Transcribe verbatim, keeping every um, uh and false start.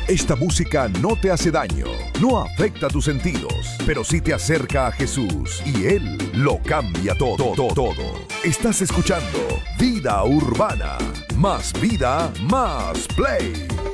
Esta música no te hace daño, no afecta tus sentidos, pero sí te acerca a Jesús y Él lo cambia todo, todo, todo. Estás escuchando Vida Urbana, más vida, más play.